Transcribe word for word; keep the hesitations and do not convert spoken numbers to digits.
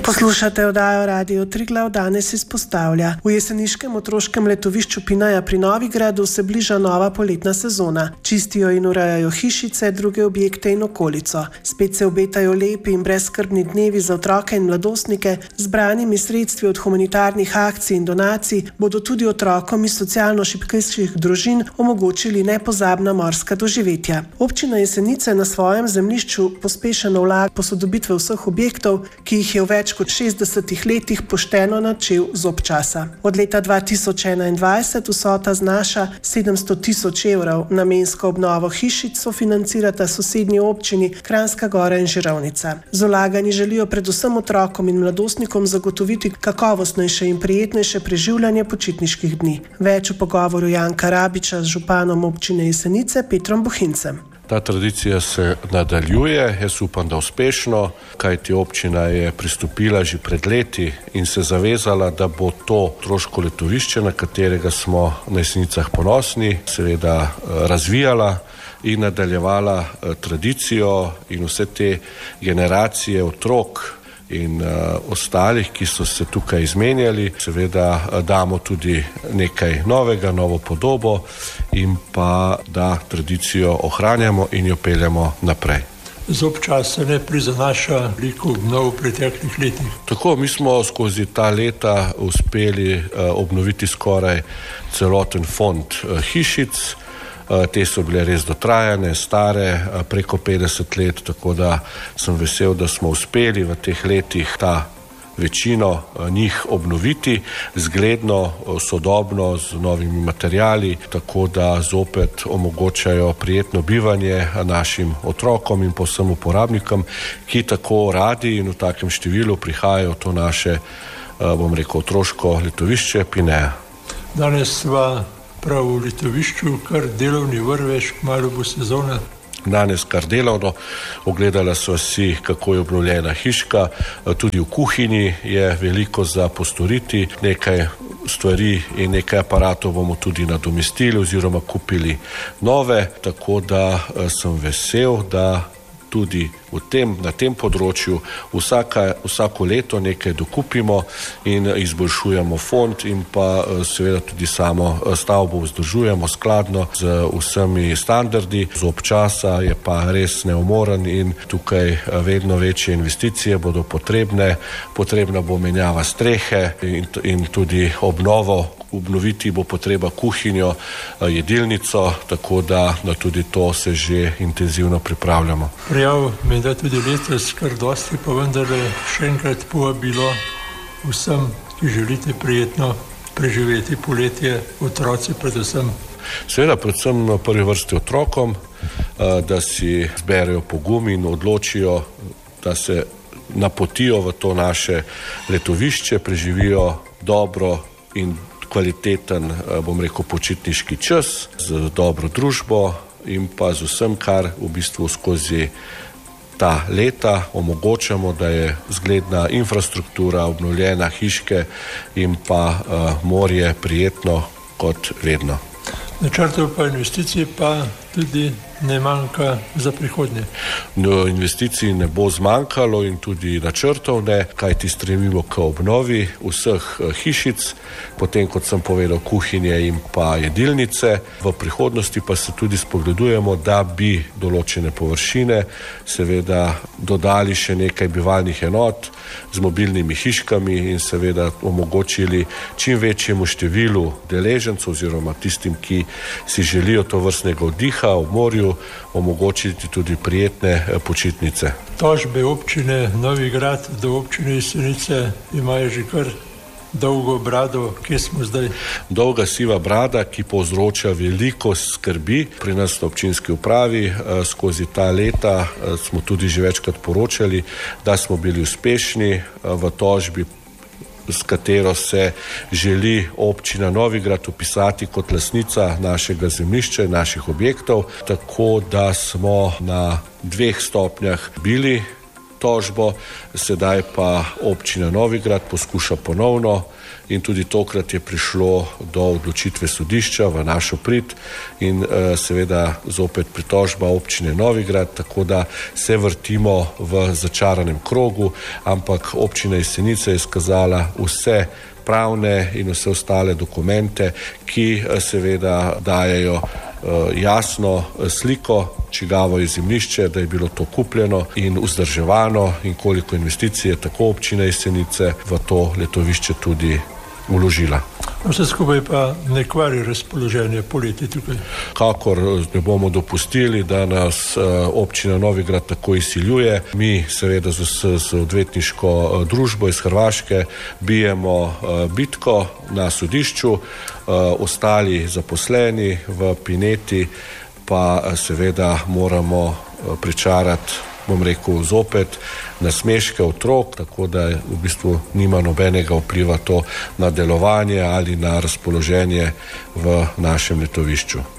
Poslušate oddajo Radio Triglav, danes izpostavlja. V jeseniškem otroškem letovišču Pinaja pri Novigradu se bliža nova poletna sezona. Čistijo in urejajo hišice, druge objekte in okolico. Spet se obetajo lepi in brezskrbni dnevi za otroke in mladostnike. Zbranimi sredstvi od humanitarnih akcij in donacij bodo tudi otrokom iz socialno šibkejših družin omogočili nepozabna morska doživetja. Občina Jesenice na svojem zemljišču pospešeno vlaga posodobitve vseh objektov, ki jih je v več kot šestdesetih letih pošteno načel zob časa. Od leta dva tisoč enaindvajset vsota znaša sedemsto tisoč evrov. Namensko obnovo hišic sofinancirata sosednji občini Kranjska Gora in Žirovnica. Z vlaganji želijo predvsem otrokom in mladostnikom zagotoviti kakovostnejše in prijetnejše preživljanje počitniških dni. Več v pogovoru Janka Rabiča z županom občine Jesenice Petrom Bohincem. Ta tradicija se nadaljuje, jaz upam, da uspešno, kajti občina je pristopila že pred leti in se zavezala, da bo to otroško letovišče, na katerega smo na Jesenicah ponosni, seveda razvijala in nadaljevala tradicijo in vse te generacije otrok in uh, ostalih, ki so se tukaj izmenjali. Seveda damo tudi nekaj novega, novo podobo in pa da tradicijo ohranjamo in jo peljemo naprej. Zob časa ne prizanaša veliko obnov v preteklih letih. Tako, mi smo skozi ta leta uspeli uh, obnoviti skoraj celoten fond uh, hišic. Te so bile res dotrajane, stare, preko petdeset let, tako da sem vesel, da smo uspeli v teh letih ta večino njih obnoviti, zgledno, sodobno, z novimi materijali, tako da zopet omogočajo prijetno bivanje našim otrokom in povsem uporabnikom, ki tako radi in v takem številu prihajajo v to naše, bom rekel, otroško letovišče Pineja. Danes sva prav v letovišču, kar delovni vrvež, kmalu bo sezona. Danes kar delovno, ogledala so si, kako je obnovljena hiška, tudi v kuhinji je veliko za postoriti, nekaj stvari in nekaj aparatov bomo tudi nadomestili oziroma kupili nove, tako da sem vesel, da tudi v tem, na tem področju vsaka, vsako leto nekaj dokupimo in izboljšujemo fond in pa seveda tudi samo stavbo vzdržujemo skladno z vsemi standardi. Zob časa je pa res neumoren in tukaj vedno večje investicije bodo potrebne. Potrebna bo menjava strehe in, in tudi obnovo. Obnoviti bo potreba kuhinjo, jedilnico, tako da na tudi to se že intenzivno pripravljamo. Prijav me da tudi letos kar dosti, pa vendar še enkrat povabilo vsem, ki želite prijetno preživeti poletje, otroci predvsem. Seveda predvsem na prvi vrsti otrokom, da si zberejo pogum in odločijo, da se napotijo v to naše letovišče, preživijo dobro in kvaliteten, bom rekel, počitniški čas z dobro družbo in pa z vsem, kar v bistvu skozi ta leta omogočamo, da je zgledna infrastruktura, obnovljena hiške in pa uh, morje prijetno kot vedno. Načrtov pa investicij pa tudi ne manjka za prihodnje. No, investicij ne bo zmanjkalo in tudi načrtov ne, kajti stremimo k obnovi vseh hišic, potem kot sem povedal kuhinje in pa jedilnice. V prihodnosti pa se tudi spogledujemo, da bi določene površine seveda dodali še nekaj bivalnih enot z mobilnimi hiškami in seveda omogočili čim večjemu številu deležencev oziroma tistim, ki si želijo to vrstnega oddiha v morju, omogočiti tudi prijetne počitnice. Tožbe občine Novigrad do občine Jesenice imajo že kar dolgo brado. Kje smo zdaj? Dolga siva brada, ki povzroča veliko skrbi pri nas na občinski upravi. Skozi ta leta smo tudi že večkrat poročali, da smo bili uspešni v tožbi, s katero se želi občina Novigrad upisati kot lastnica našega zemljišča in naših objektov, tako da smo na dveh stopnjah bili pritožbo, sedaj pa občina Novigrad poskuša ponovno in tudi tokrat je prišlo do odločitve sodišča v našo prid in uh, seveda zopet pritožba občine Novigrad, tako da se vrtimo v začaranem krogu, ampak občina Jesenice je izkazala vse pravne in vse ostale dokumente, ki seveda dajejo jasno sliko, čigavo je zemljišče, da je bilo to kupljeno in vzdrževano in koliko investicij je tako občina Jesenice v to letovišče tudi vložila. Vse skupaj pa ne kvari razpoloženje poleti tukaj. Kakor ne bomo dopustili, da nas občina Novigrad tako izsiljuje. Mi seveda z, z odvetniško družbo iz Hrvaške bijemo bitko na sodišču, ostali zaposleni v Pineti pa seveda moramo pričarati, bom rekel, zopet nasmeške otrok, tako da v bistvu nima nobenega vpliva to na delovanje ali na razpoloženje v našem letovišču.